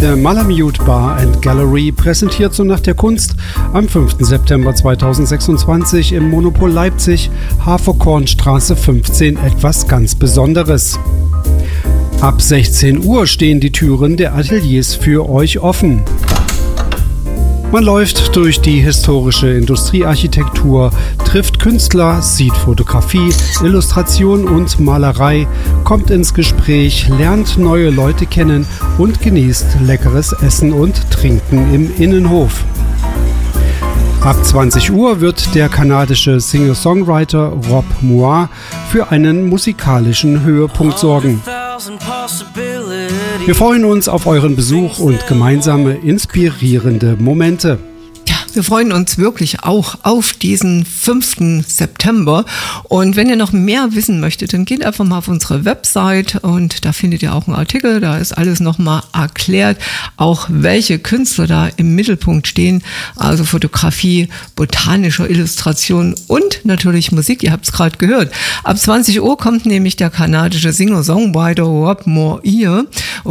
Der Malamute Bar and Gallery präsentiert so nach der Kunst am 5. September 2026 im Monopol Leipzig, Haferkornstraße 15 etwas ganz Besonderes. Ab 16 Uhr stehen die Türen der Ateliers für euch offen. Man läuft durch die historische Industriearchitektur, trifft Künstler, sieht Fotografie, Illustration und Malerei, kommt ins Gespräch, lernt neue Leute kennen und genießt leckeres Essen und Trinken im Innenhof. Ab 20 Uhr wird der kanadische Singer-Songwriter Rob Moir für einen musikalischen Höhepunkt sorgen. Wir freuen uns auf euren Besuch und gemeinsame inspirierende Momente. Ja, wir freuen uns wirklich auch auf diesen 5. September. Und wenn ihr noch mehr wissen möchtet, dann geht einfach mal auf unsere Website und da findet ihr auch einen Artikel. Da ist alles nochmal erklärt, auch welche Künstler da im Mittelpunkt stehen. Also Fotografie, botanische Illustration und natürlich Musik. Ihr habt es gerade gehört. Ab 20 Uhr kommt nämlich der kanadische Singer-Songwriter Rob Moir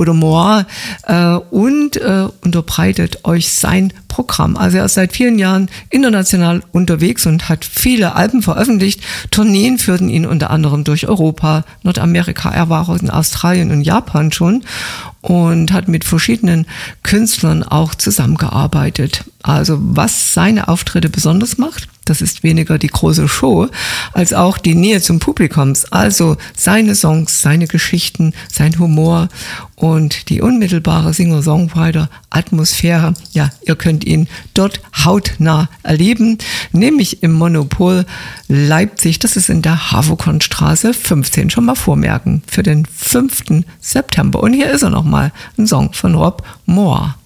und unterbreitet euch sein Programm. Also er ist seit vielen Jahren international unterwegs und hat viele Alben veröffentlicht. Tourneen führten ihn unter anderem durch Europa, Nordamerika. Er war auch in Australien und Japan schon und hat mit verschiedenen Künstlern auch zusammengearbeitet. Also was seine Auftritte besonders macht, das ist weniger die große Show, als auch die Nähe zum Publikum. Also seine Songs, seine Geschichten, sein Humor und die unmittelbare Singer-Songwriter-Atmosphäre. Ja, ihr könnt ihn dort hautnah erleben, nämlich im Monopol Leipzig. Das ist in der Haferkornstraße 15. Schon mal vormerken für den 5. September. Und hier ist er nochmal, ein Song von Rob Moir.